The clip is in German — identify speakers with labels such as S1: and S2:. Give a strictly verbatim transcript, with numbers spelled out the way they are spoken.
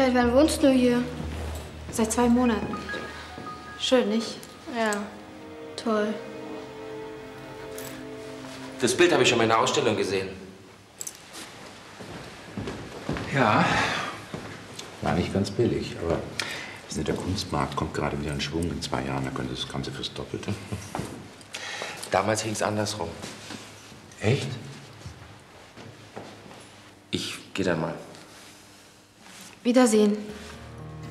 S1: Seit wann wohnst du hier?
S2: Seit zwei Monaten. Schön, nicht?
S1: Ja, toll.
S3: Das Bild habe ich schon mal in der Ausstellung gesehen.
S4: Ja, war nicht ganz billig, aber der Kunstmarkt kommt gerade wieder in Schwung. In zwei Jahren, da könnte das Ganze fürs Doppelte.
S3: Damals hing es andersrum.
S4: Echt?
S3: Ich gehe dann mal.
S2: Wiedersehen.